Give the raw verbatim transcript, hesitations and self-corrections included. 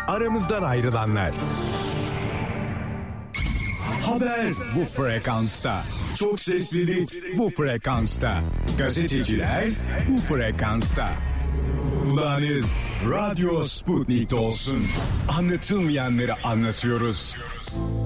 aramızdan ayrılanlar. Haber bu frekansta. Çok seslilik bu frekansta. Gazeteciler bu frekansta. Kulağınız Radyo Sputnik'te olsun. Anlatılmayanları anlatıyoruz.